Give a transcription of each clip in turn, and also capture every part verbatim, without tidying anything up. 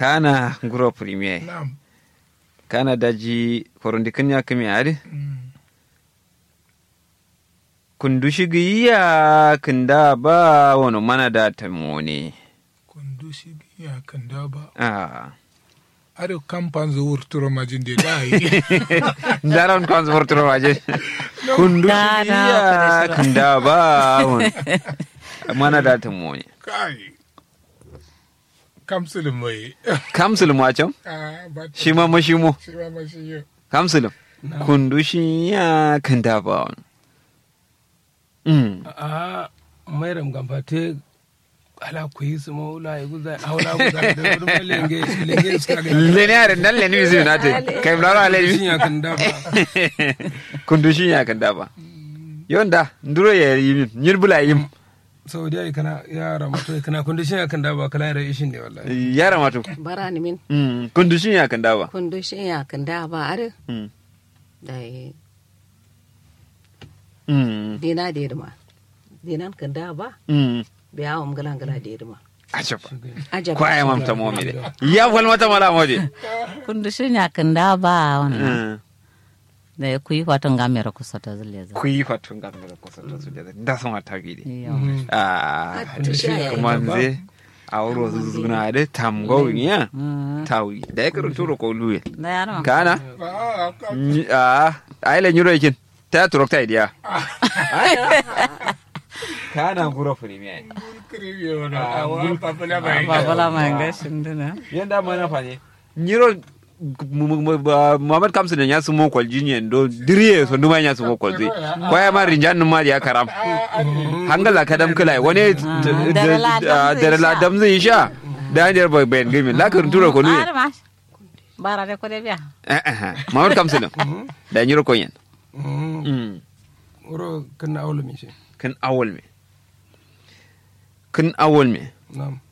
kana nguro premier Naam. kana daji korondi kanya kami ari kundushi giya kinda ba wani mana da tamone Kundushi ya kanda ba. ah Are kampan zo wurturo majin de dai. daran kan sportro waje kundushi giya kinda ba wani mana da tamone Kai. Kamsulun mai. kamsul mu a can Ah, ba. shi ma mashi mu Shi ma mashi yo. kamsul kundushi ya kinda ba wani mm a mairam gambate ala ku yi su maula ya guza aula guza da wurin lenge lenge suka ga lene are nan lene mi zina te kai mlara ale shin ya kan da ba kundushin ya kan daba yonda nduro ya yi nyirbula yim saudiya kana yara mato kana kundishin ya kan da ba kala yara ishin ne wallahi yara mato barani min mm kundushin ya kan daba kundushin ya kan da ba are mm dai mm dina da yirma dinan kan da ba mm biya wa mgalan gala da yirma ajaba ajab ko ay mamta momi de ya wal mata mala modi kundushin ya kan da ba wannan mm da ya kuyi fatan gamera kusa ta zulle za ku yi fatun ga mera ko sa su da da sama ta gidi Iyo. ah Kundushin ya kuma nze awro zuzuna de tamgo ya Mm. tawi da ya karanturo ko luye da yana ma kana Ah, ka. Nyi- ah ai le nyuro yakin ta turokta idiya kana nguro premier Kriyo na. Awa papala mai. babala mai gashin dina yanda mana fane nyiro Muhammad Kamsu da ya sumo kwaljini ndo diriye so nduma ya sumo kwalzi kwaya ma rinjan numa ya karam hangala kadam kala wani dare la dam zai sha da hanyar bai bayan gami la kan tura ko ne ma bara de ko de biya Muhammad Kamsu da da nyiro ko yen mm mm oro kan aula mi shi kan awol me kan awol me nam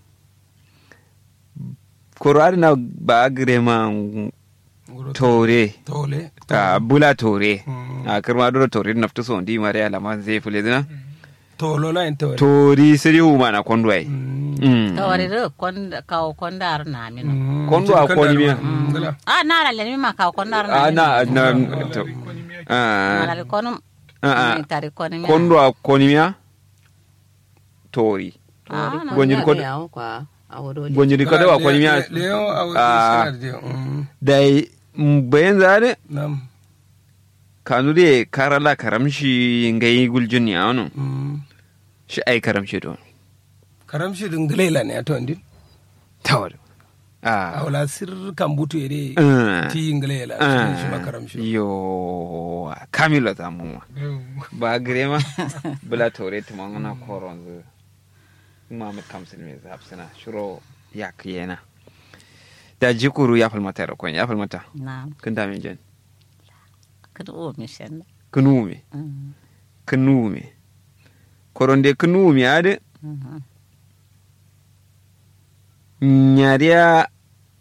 Korari na ba grema oro tore tole a bula tore Mm. a karma dora tore nafta so ndi mare alama zai fule dina tolo la en tole tori siri huma na kondo ai mm mm tawari do kon ka konda ar na min Mm. Kondo a koni miya. Mm, gala. ah na la le mi ma ka konda ar a na na na to ah ala konum ah mi tari konum kondo a konimia tori ah na Gonjiri ko ya kwa awdo gonjiri ko da konimia Le- leo awo Ah. sinar je mm dai bayan zare nam kanu de karala karamshi ngai guljun ya wono mm shi ai karamshi to karamshi din galela ne to ndin tawar ah awla sir kan butu ere Ah. ti galela shi ma karamshi yo kamilo zamu ba grema bula tore to mangana koron zu Muhammad Kamsil me zapsina shuro yak yena da jikuru ya falmata ra kon ya falmata na kun da min jen kudu o mi shen kunume mm kunume koronde kunume ade mhm nyaria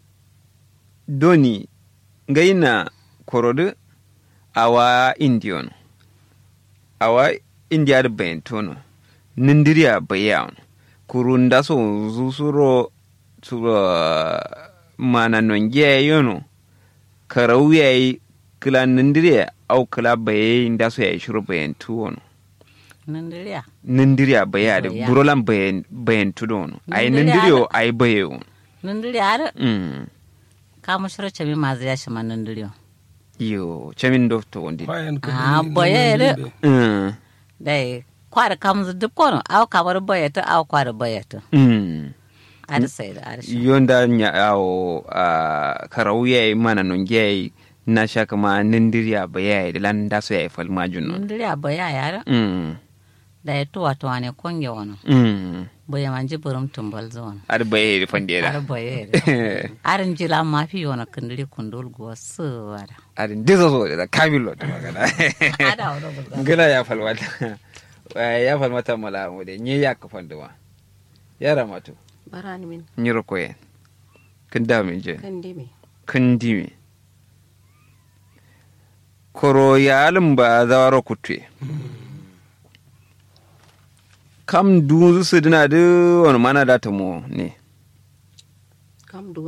doni gaina korode awa indion awa india da bentono nindiria bayan kurunda so zusuro suro mana nonge yono karawiyai kila nindiria au kila bayan da so ya shiru bayan tuwono nandiriya nindiria bayade Baya. burolan bayan bayan tudono ay Nindiria nindirio ada- ay bayo nandiriya ar mm ka mu shiro chami ma zai shi man nandiriyo yo chamin do to wondi bayan ka Ah, dun- boye dun- ere. dun- mm dai kwar kam zu duk kono aw kamar bayata aw kwar bayata mm ar sai da ar shi yonda nya awo a karawuye mana nonge na shaka ma nindiria bayaye de lan da so ya fal majun non nandiriya baya yar mm dai to wato ne konge wono mm baya man jiburum tumbal zon ar baye fandera ar baye ar jila ma fi yona kandiri kundul go so wara ar ndizo so da kamilo to magana ada wado go ngala ya fal wata ya fal mata mala mu de nyi ya ka fanduwa yara mato barani min nyiro koyen kin da min je kan dimi kin dimi koro yalin ba zawaro kutwe kam duzu su dina da wani mana da ta mu ne kam du